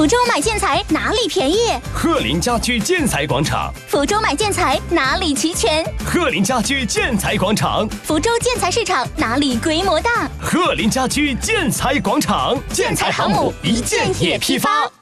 福州买建材哪里便宜？ 鹤林家居建材广场。 福州买建材哪里齐全？ 鹤林家居建材广场。 福州建材市场哪里规模大？ 鹤林家居建材广场。 建材航母一件也批发。